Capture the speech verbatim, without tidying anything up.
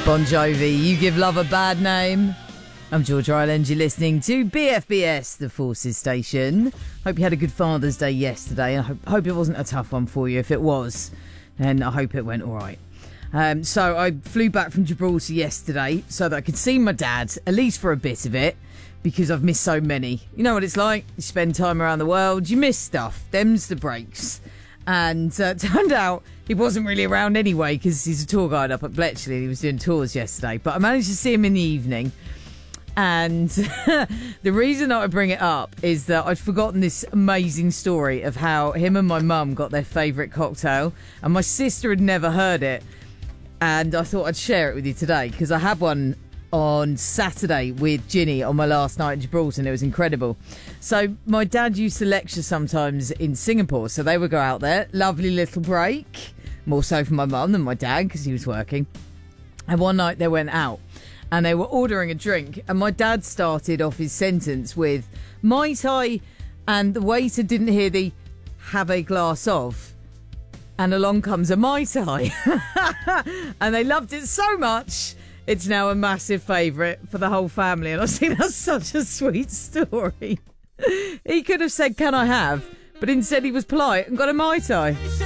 Bon Jovi, You Give Love a Bad Name. I'm George Ireland, you're listening to B F B S, the Forces Station. Hope you had a good Father's Day yesterday. I hope, hope it wasn't a tough one for you. If it was, then I hope it went all right. Um, so I flew back from Gibraltar yesterday so that I could see my dad, at least for a bit of it, because I've missed so many. You know what it's like? You spend time around the world, you miss stuff. Them's the breaks. And uh, turned out he wasn't really around anyway because he's a tour guide up at Bletchley. He was doing tours yesterday. But I managed to see him in the evening. And the reason that I bring it up is that I'd forgotten this amazing story of how him and my mum got their favourite cocktail. And my sister had never heard it. And I thought I'd share it with you today because I had one on Saturday with Ginny on my last night in Gibraltar, and it was incredible. So my dad used to lecture sometimes in Singapore, so they would go out there. Lovely little break, more so for my mum than my dad because he was working. And one night they went out and they were ordering a drink, and my dad started off his sentence with Mai Tai, and the waiter didn't hear the have a glass of, and along comes a Mai Tai. And they loved it so much it's now a massive favourite for the whole family. And I think that's such a sweet story. He could have said, can I have? But instead he was polite and got a Mai Tai.